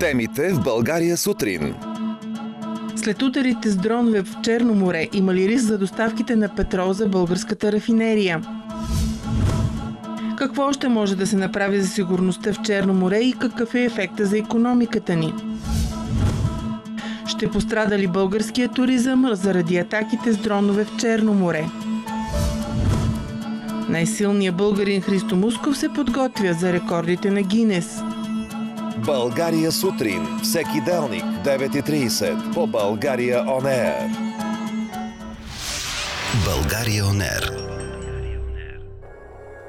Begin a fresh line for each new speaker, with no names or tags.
Темите в България сутрин.
След ударите с дронове в Черно море, има ли риск за доставките на петрол за българската рафинерия? Какво още може да се направи за сигурността в Черно море и какъв е ефекта за икономиката ни? Ще пострада ли българския туризъм заради атаките с дронове в Черно море? Най-силният българин Христо Мусков се подготвя за рекордите на Гинес.
България сутрин, всеки делник, 9:30 по България On Air.
България On Air.